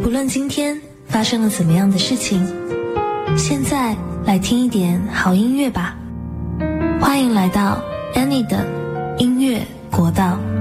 不论今天发生了怎么样的事情，现在来听一点好音乐吧。欢迎来到 Annie 的音乐国道。